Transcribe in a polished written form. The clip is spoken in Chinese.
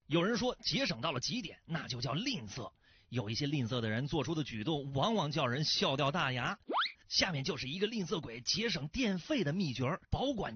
有人说节省到了极点，那就叫吝啬。有一些吝啬的人做出的举动，往往叫人笑掉大牙。下面就是一个吝啬鬼节省电费的秘诀，保管